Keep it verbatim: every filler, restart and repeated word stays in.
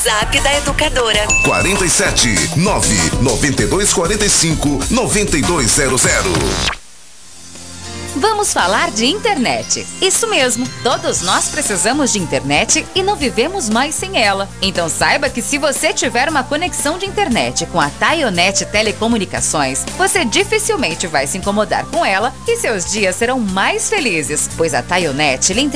Zap da Educadora. quarenta e sete, nove noventa e dois quarenta e cinco, noventa e dois zero zero. Vamos falar de internet. Isso mesmo, todos nós precisamos de internet e não vivemos mais sem ela. Então saiba que se você tiver uma conexão de internet com a Taionet Telecomunicações, você dificilmente vai se incomodar com ela e seus dias serão mais felizes, pois a Taionet lhe